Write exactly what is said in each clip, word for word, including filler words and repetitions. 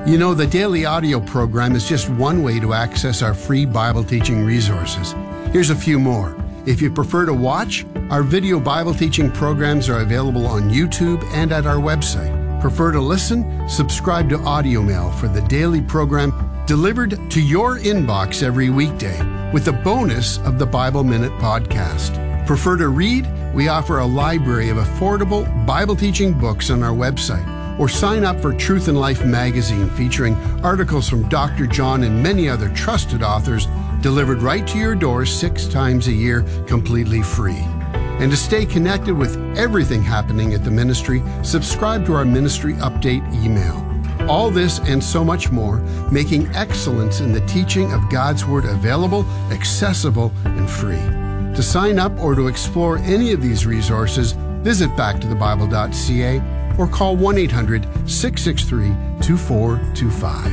You know, the daily audio program is just one way to access our free Bible teaching resources. Here's a few more. If you prefer to watch, our video Bible teaching programs are available on YouTube and at our website. Prefer to listen? Subscribe to Audio Mail for the daily program delivered to your inbox every weekday with the bonus of the Bible Minute podcast. Prefer to read? We offer a library of affordable Bible teaching books on our website. Or sign up for Truth and Life magazine featuring articles from Doctor John and many other trusted authors delivered right to your door six times a year, completely free. And to stay connected with everything happening at the ministry, subscribe to our ministry update email. All this and so much more, making excellence in the teaching of God's Word available, accessible, and free. To sign up or to explore any of these resources, visit back to the bible dot c a or call one eight hundred, six six three, two four two five.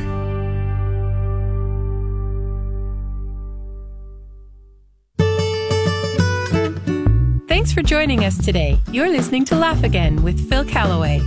Thanks for joining us today. You're listening to Laugh Again with Phil Callaway.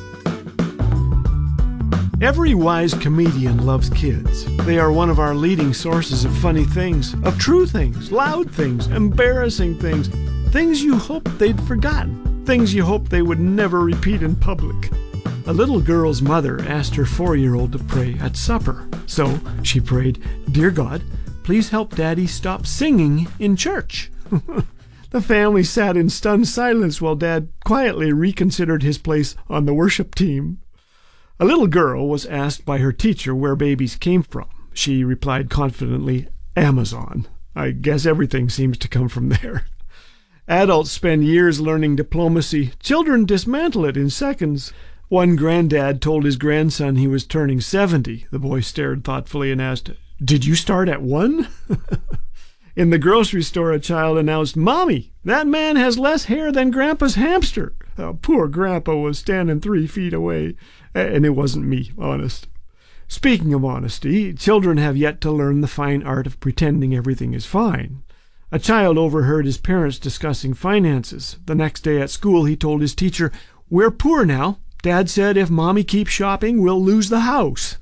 Every wise comedian loves kids. They are one of our leading sources of funny things, of true things, loud things, embarrassing things, things you hope they'd forgotten. Things you hope they would never repeat in public. A little girl's mother asked her four-year-old to pray at supper. So she prayed, "Dear God, please help Daddy stop singing in church." The family sat in stunned silence while Dad quietly reconsidered his place on the worship team. A little girl was asked by her teacher where babies came from. She replied confidently, "Amazon. I guess everything seems to come from there." Adults spend years learning diplomacy. Children dismantle it in seconds. One granddad told his grandson he was turning seventy. The boy stared thoughtfully and asked, "Did you start at one?" In the grocery store, a child announced, "Mommy, that man has less hair than Grandpa's hamster." Oh, poor Grandpa was standing three feet away. And it wasn't me, honest. Speaking of honesty, children have yet to learn the fine art of pretending everything is fine. A child overheard his parents discussing finances. The next day at school, he told his teacher, "We're poor now. Dad said if Mommy keeps shopping, we'll lose the house."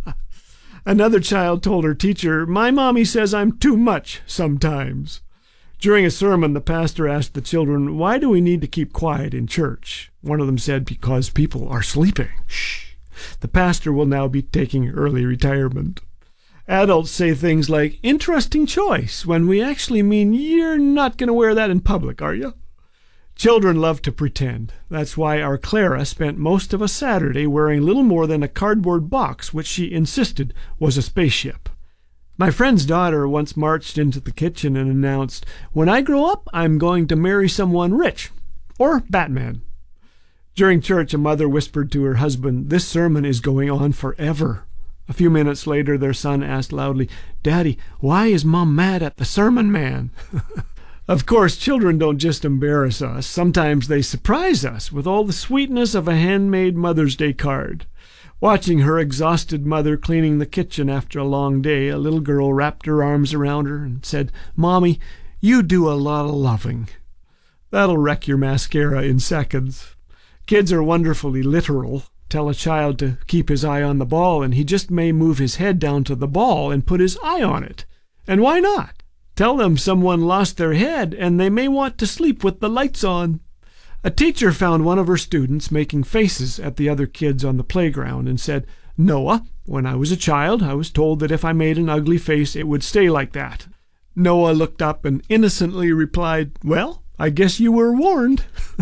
Another child told her teacher, "My mommy says I'm too much sometimes." During a sermon, the pastor asked the children, "Why do we need to keep quiet in church?" One of them said, "Because people are sleeping." Shh. The pastor will now be taking early retirement. Adults say things like, "Interesting choice," when we actually mean, "You're not going to wear that in public, are you?" Children love to pretend. That's why our Clara spent most of a Saturday wearing little more than a cardboard box, which she insisted was a spaceship. My friend's daughter once marched into the kitchen and announced, "When I grow up, I'm going to marry someone rich. Or Batman." During church, a mother whispered to her husband, "This sermon is going on forever." A few minutes later, their son asked loudly, "Daddy, why is Mom mad at the sermon man?" Of course, children don't just embarrass us. Sometimes they surprise us with all the sweetness of a handmade Mother's Day card. Watching her exhausted mother cleaning the kitchen after a long day, a little girl wrapped her arms around her and said, "Mommy, you do a lot of loving." That'll wreck your mascara in seconds. Kids are wonderfully literal. Tell a child to keep his eye on the ball, and he just may move his head down to the ball and put his eye on it. And why not? Tell them someone lost their head, and they may want to sleep with the lights on. A teacher found one of her students making faces at the other kids on the playground and said, "Noah, when I was a child, I was told that if I made an ugly face, it would stay like that." Noah looked up and innocently replied, "Well, I guess you were warned."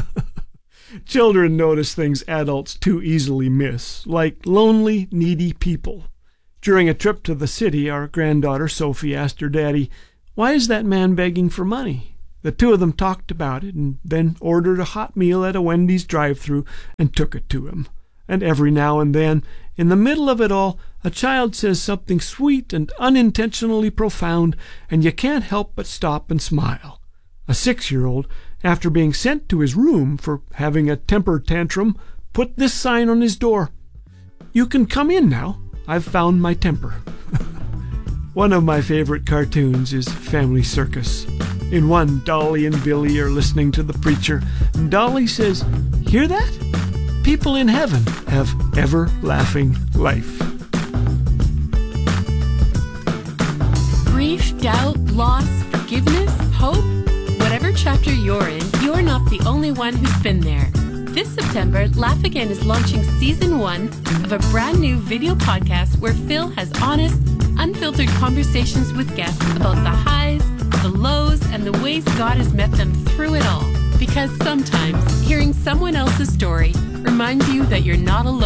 Children notice things adults too easily miss, like lonely, needy people. During a trip to the city, our granddaughter Sophie asked her daddy, "Why is that man begging for money?" The two of them talked about it and then ordered a hot meal at a Wendy's drive-thru and took it to him. And every now and then, in the middle of it all, a child says something sweet and unintentionally profound, and you can't help but stop and smile. A six-year-old, after being sent to his room for having a temper tantrum, put this sign on his door: "You can come in now. I've found my temper." One of my favorite cartoons is Family Circus. In one, Dolly and Billy are listening to the preacher, and Dolly says, "Hear that? People in heaven have ever-laughing life." doubt, loss, forgiveness, hope? Whatever chapter you're in, you're not the only one who's been there. This September, Laugh Again is launching season one of a brand new video podcast where Phil has honest, unfiltered conversations with guests about the highs, the lows, and the ways God has met them through it all. Because sometimes hearing someone else's story reminds you that you're not alone.